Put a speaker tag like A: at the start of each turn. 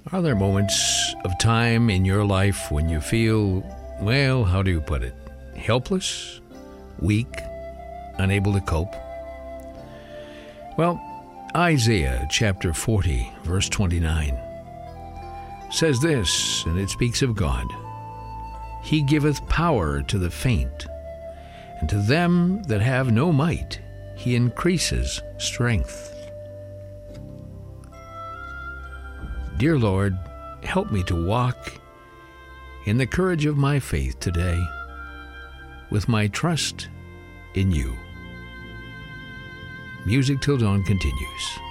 A: Are there moments of time in your life when you feel, well, how do you put it, helpless, weak, unable to cope? Well, Isaiah chapter 40, verse 29 says this, and it speaks of God. He giveth power to the faint, and to them that have no might he increases strength. Dear Lord, help me to walk in the courage of my faith today, with my trust in you. Music Till Dawn continues.